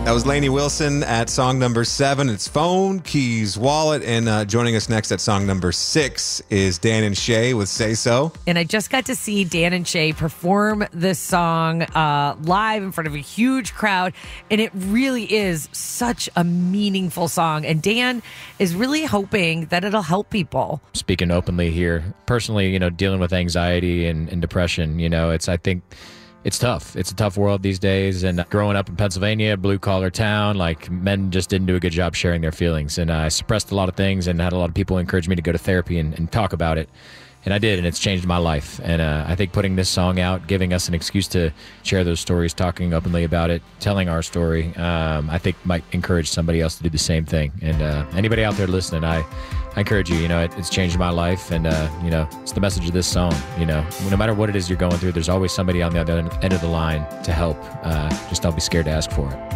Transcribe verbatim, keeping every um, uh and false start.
That was Lainey Wilson at song number seven. It's Phone, Keys, Wallet. And uh, joining us next at song number six is Dan and Shay with Say So. And I just got to see Dan and Shay perform this song uh, live in front of a huge crowd. And it really is such a meaningful song. And Dan is really hoping that it'll help people. Speaking openly here, personally, you know, dealing with anxiety and, and depression, you know, it's, I think, it's tough. It's a tough world these days. And growing up in Pennsylvania, blue collar town, like men just didn't do a good job sharing their feelings. And I suppressed a lot of things and had a lot of people encourage me to go to therapy and, and talk about it. And I did, and it's changed my life. And uh, I think putting this song out, giving us an excuse to share those stories, talking openly about it, telling our story, um, I think might encourage somebody else to do the same thing. And uh, anybody out there listening, I, I encourage you, you know, it, it's changed my life. And, uh, you know, it's the message of this song. You know, no matter what it is you're going through, there's always somebody on the other end of the line to help. Uh, just don't be scared to ask for it.